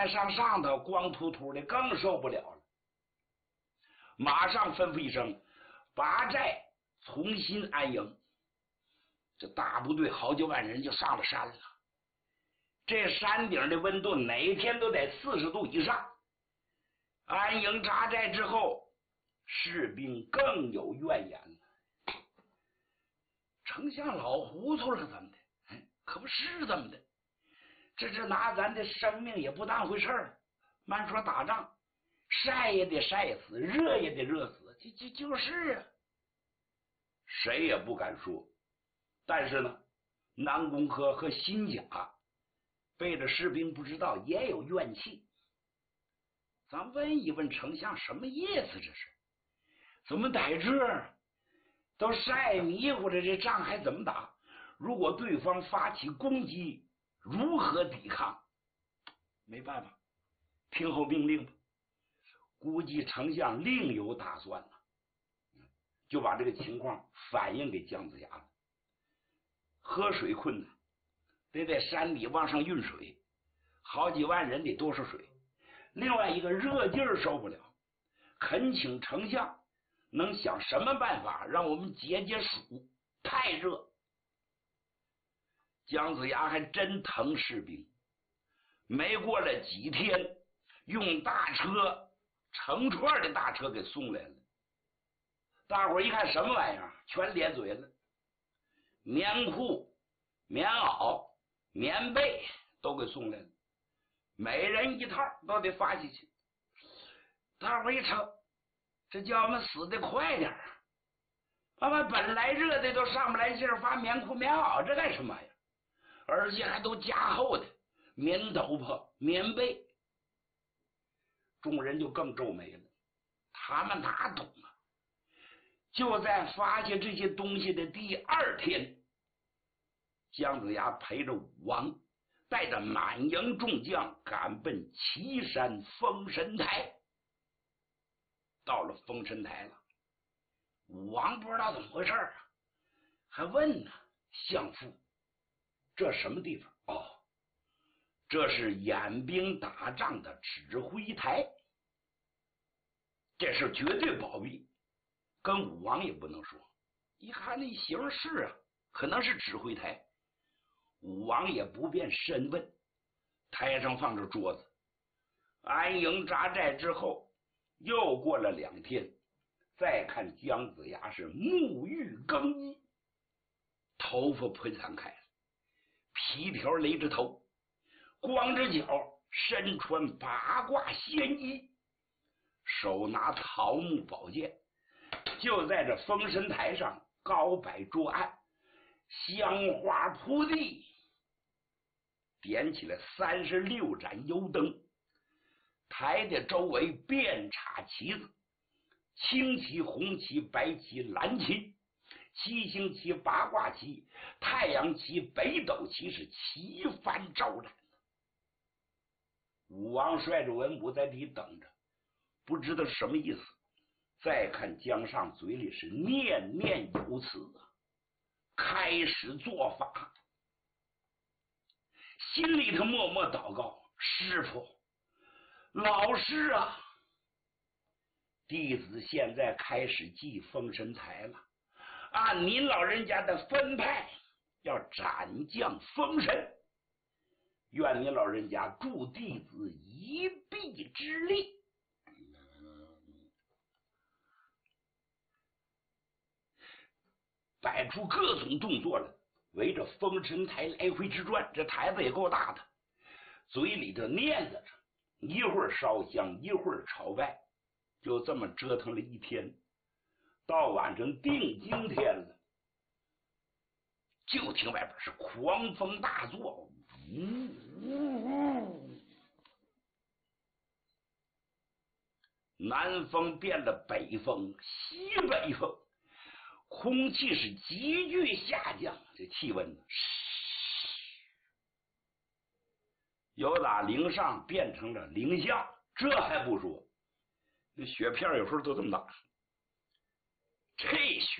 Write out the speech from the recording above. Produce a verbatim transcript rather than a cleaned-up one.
上上头光秃秃的更受不了了，马上吩咐一声，把寨重新安营。这大部队好几万人就上了山了。这山顶的温度哪天都得四十度以上。安营扎寨之后，士兵更有怨言了。丞相老糊涂了，怎么的？可不是这么的，这是拿咱的生命也不当回事儿。慢说打仗，晒也得晒死，热也得热死，就就就是啊。谁也不敢说，但是呢，南宫科和辛甲背着士兵不知道也有怨气。咱问一问丞相什么意思？这是怎么在这儿都晒迷糊了，这仗还怎么打？如果对方发起攻击，如何抵抗？没办法，听候命令吧。估计丞相另有打算了，就把这个情况反映给姜子牙了。喝水困难，得在山里往上运水，好几万人得多少水。另外一个热劲儿受不了，恳请丞相能想什么办法让我们解解暑，太热。姜子牙还真疼士兵，没过了几天，用大车成串的大车给送来了。大伙儿一看什么玩意儿，全咧嘴了。棉裤、棉袄、棉被都给送来了，每人一套都得发下去。大伙儿一瞅，这叫我们死得快点啊！他们本来热的都上不来劲儿，发棉裤棉袄这干什么呀？而且还都加厚的棉斗篷、棉被。众人就更皱眉了，他们哪懂啊？就在发现这些东西的第二天，姜子牙陪着武王，带着满营众将赶奔岐山封神台。到了封神台了，武王不知道怎么回事啊，还问呢，相父，这什么地方？哦，这是演兵打仗的指挥台，这是绝对保密，跟武王也不能说。一看那形式啊，可能是指挥台，武王也不便深问。台上放着桌子，安营扎寨之后，又过了两天，再看姜子牙是沐浴更衣，头发铺散开了，皮条勒着头，光着脚，身穿八卦仙衣，手拿桃木宝剑，就在这封神台上高摆桌案，香花铺地，点起了三十六盏油灯，台的周围遍插旗子，青旗、红旗、白旗、蓝旗，七星旗、八卦旗、太阳旗、北斗旗，是旗帆招展。武王率着文武在底等着，不知道什么意思。再看姜尚嘴里是念念有词啊，开始做法，心里头默默祷告：师傅，老师啊，弟子现在开始祭封神台了，按您老人家的分派，要斩将封神，愿您老人家助弟子一臂之力。摆出各种动作了，围着封神台来回直转，这台子也够大的，嘴里头念着，一会儿烧香，一会儿朝拜，就这么折腾了一天。到晚上定经天了，就听外边是狂风大作，呜呜呜，南风变了北风，西北风，空气是急剧下降，这气温呢，由打零上变成了零下。这还不说，那雪片有时候都这么大，这雪